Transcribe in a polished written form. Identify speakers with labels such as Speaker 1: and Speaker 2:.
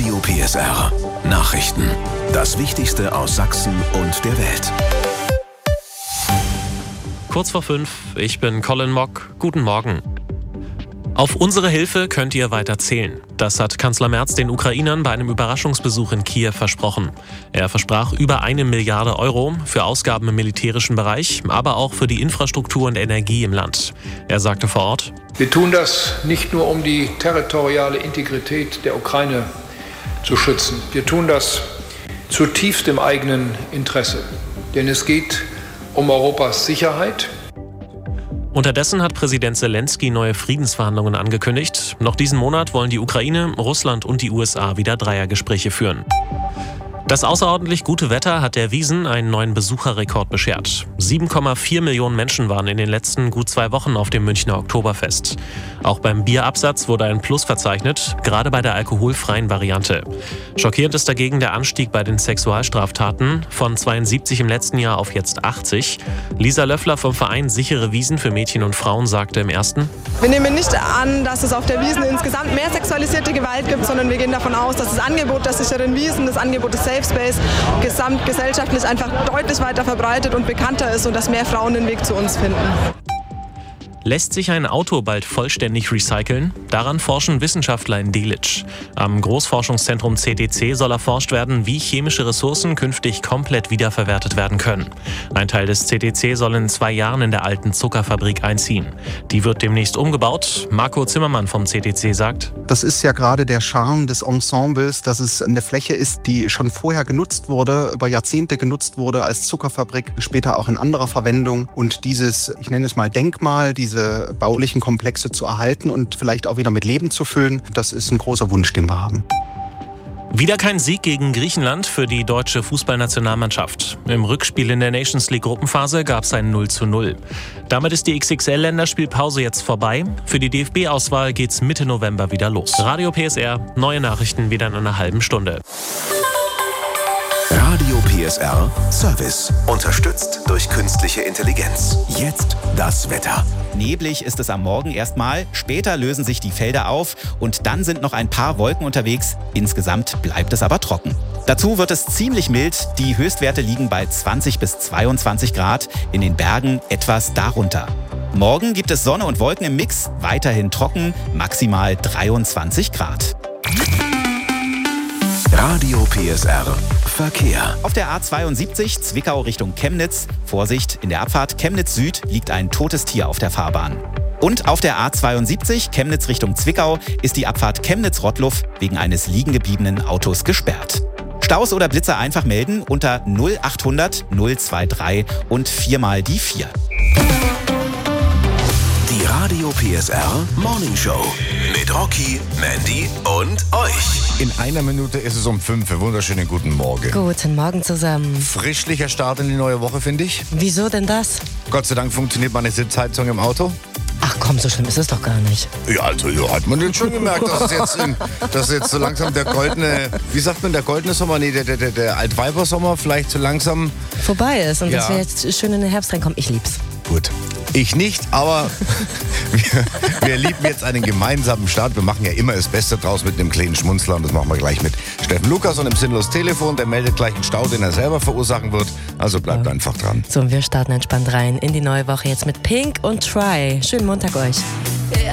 Speaker 1: Radio PSR. Nachrichten. Das Wichtigste aus Sachsen und der Welt.
Speaker 2: Kurz vor 5, ich bin Colin Mock. Guten Morgen. Auf unsere Hilfe könnt ihr weiter zählen. Das hat Kanzler Merz den Ukrainern bei einem Überraschungsbesuch in Kiew versprochen. Er versprach über 1 Milliarde Euro für Ausgaben im militärischen Bereich, aber auch für die Infrastruktur und Energie im Land. Er sagte vor Ort:
Speaker 3: Wir tun das nicht nur, um die territoriale Integrität der Ukraine zu schützen. Wir tun das zutiefst im eigenen Interesse. Denn es geht um Europas Sicherheit.
Speaker 2: Unterdessen hat Präsident Zelensky neue Friedensverhandlungen angekündigt. Noch diesen Monat wollen die Ukraine, Russland und die USA wieder Dreiergespräche führen. Das außerordentlich gute Wetter hat der Wiesn einen neuen Besucherrekord beschert. 7,4 Millionen Menschen waren in den letzten gut 2 Wochen auf dem Münchner Oktoberfest. Auch beim Bierabsatz wurde ein Plus verzeichnet, gerade bei der alkoholfreien Variante. Schockierend ist dagegen der Anstieg bei den Sexualstraftaten von 72 im letzten Jahr auf jetzt 80. Lisa Löffler vom Verein Sichere Wiesn für Mädchen und Frauen sagte im ersten:
Speaker 4: Wir nehmen nicht an, dass es auf der Wiesn insgesamt mehr sexualisierte Gewalt gibt, sondern wir gehen davon aus, dass das Angebot der sicheren Wiesn, das Angebot des Safe Space gesamtgesellschaftlich einfach deutlich weiter verbreitet und bekannter ist und dass mehr Frauen den Weg zu uns finden.
Speaker 2: Lässt sich ein Auto bald vollständig recyceln? Daran forschen Wissenschaftler in Delitzsch. Am Großforschungszentrum CTC soll erforscht werden, wie chemische Ressourcen künftig komplett wiederverwertet werden können. Ein Teil des CTC soll in 2 Jahren in der alten Zuckerfabrik einziehen. Die wird demnächst umgebaut. Marco Zimmermann vom CTC sagt:
Speaker 5: Das ist ja gerade der Charme des Ensembles, dass es eine Fläche ist, die schon vorher genutzt wurde, über Jahrzehnte genutzt wurde als Zuckerfabrik, später auch in anderer Verwendung. Und dieses, ich nenne es mal Denkmal, diese baulichen Komplexe zu erhalten und vielleicht auch wieder mit Leben zu füllen, das ist ein großer Wunsch, den wir haben.
Speaker 2: Wieder kein Sieg gegen Griechenland für die deutsche Fußballnationalmannschaft. Im Rückspiel in der Nations League Gruppenphase gab es ein 0:0. Damit ist die XXL-Länderspielpause jetzt vorbei. Für die DFB-Auswahl geht's Mitte November wieder los. Radio PSR, neue Nachrichten wieder in einer halben Stunde.
Speaker 1: Radio PSR Service. Unterstützt durch künstliche Intelligenz. Jetzt das Wetter.
Speaker 6: Neblig ist es am Morgen erstmal, später lösen sich die Felder auf und dann sind noch ein paar Wolken unterwegs. Insgesamt bleibt es aber trocken. Dazu wird es ziemlich mild, die Höchstwerte liegen bei 20 bis 22 Grad, in den Bergen etwas darunter. Morgen gibt es Sonne und Wolken im Mix, weiterhin trocken, maximal 23 Grad.
Speaker 1: Radio PSR Verkehr.
Speaker 6: Auf der A72 Zwickau Richtung Chemnitz. Vorsicht, in der Abfahrt Chemnitz Süd liegt ein totes Tier auf der Fahrbahn. Und auf der A72 Chemnitz Richtung Zwickau ist die Abfahrt Chemnitz-Rottluff wegen eines liegengebliebenen Autos gesperrt. Staus oder Blitzer einfach melden unter 0800 023 und 4 mal die 4.
Speaker 1: Die Radio PSR Morning Show mit Rocky, Mandy und euch.
Speaker 7: In einer Minute ist es um 5. Wunderschönen guten Morgen.
Speaker 8: Guten Morgen zusammen.
Speaker 7: Frischlicher Start in die neue Woche, finde ich.
Speaker 8: Wieso denn das?
Speaker 7: Gott sei Dank funktioniert meine Sitzheizung im Auto.
Speaker 8: Ach komm, so schlimm ist es doch gar nicht.
Speaker 7: Ja, also ja, hat man jetzt schon gemerkt, dass jetzt so langsam der goldene, wie sagt man, der goldene Sommer, nee, der Altweibersommer vielleicht so langsam
Speaker 8: vorbei ist und
Speaker 7: Ja.
Speaker 8: dass wir jetzt schön in den Herbst reinkommen. Ich lieb's.
Speaker 7: Gut. Ich nicht, aber wir lieben jetzt einen gemeinsamen Start. Wir machen ja immer das Beste draus mit einem kleinen Schmunzler und das machen wir gleich mit Steffen Lukas und dem sinnlos Telefon. Der meldet gleich einen Stau, den er selber verursachen wird. Also bleibt einfach dran.
Speaker 8: So, und wir starten entspannt rein in die neue Woche jetzt mit Pink und Try. Schönen Montag euch.